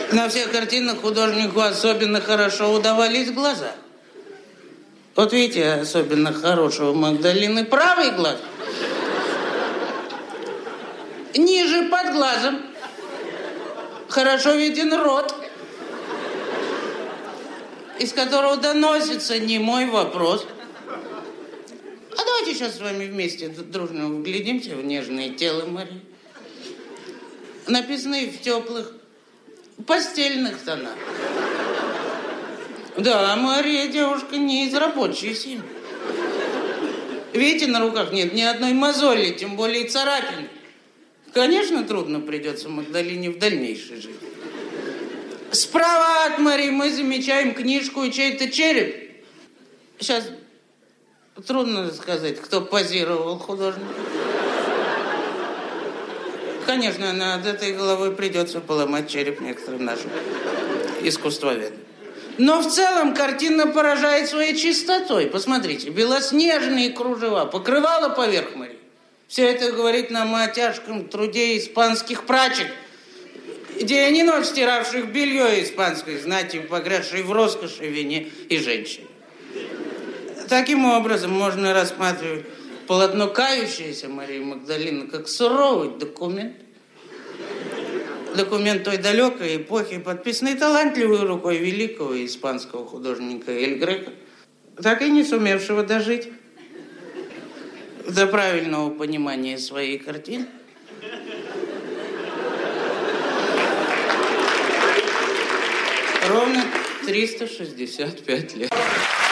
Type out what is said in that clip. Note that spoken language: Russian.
На всех картинах художнику особенно хорошо удавались глаза. Вот видите, особенно хорошего Магдалины правый глаз. Ниже под глазом. Хорошо виден рот, из которого доносится немой вопрос. А давайте сейчас с вами вместе дружно вглядимся в нежное тело Марии. Написанные в теплых постельных тонах. Да, Мария девушка не из рабочей семьи. Видите, на руках нет ни одной мозоли, тем более царапины. Конечно, трудно придется Магдалине в дальнейшей жизни. Справа от Марии мы замечаем книжку и чей-то череп. Сейчас трудно сказать, кто позировал художнику. Конечно, над этой головой придется поломать череп некоторым нашим искусствоведам. Но в целом картина поражает своей чистотой. Посмотрите, белоснежные кружева, покрывало поверх Марии. Все это говорит нам о тяжком труде испанских прачек, дианинов, стиравших белье испанской знати, погрязшей в роскоши, вине и женщине. Таким образом, можно рассматривать полотно «Кающаяся» Марии Магдалины как суровый документ. Документ той далекой эпохи, подписанный талантливой рукой великого испанского художника Эль Греко, так и не сумевшего дожить до правильного понимания своей картины. Ровно 365 лет.